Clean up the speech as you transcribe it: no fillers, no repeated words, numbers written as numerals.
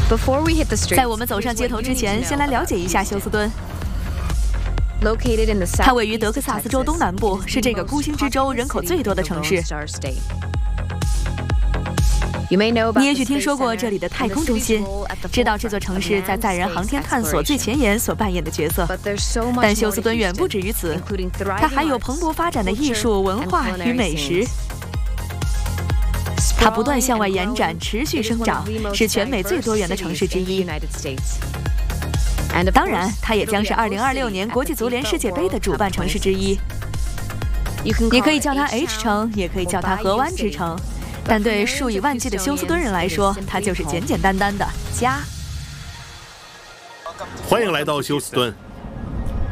在我们走上街头之前，先来了解一下休斯敦。它位于德克萨斯州东南部，是这个孤星之州人口最多的城市。你也许听说过这里的太空中心，知道这座城市在载人航天探索最前沿所扮演的角色。但休斯敦远不止于此，它还有蓬勃发展的艺术、文化与美食。它不断向外延展，持续生长，是全美最多元的城市之一。当然，它也将是2026年国际足联世界杯的主办城市之一。你可以叫它 H 城，也可以叫它河湾之城。但对数以万计的休斯敦人来说，它就是简简单单的家。 欢迎来到休斯敦，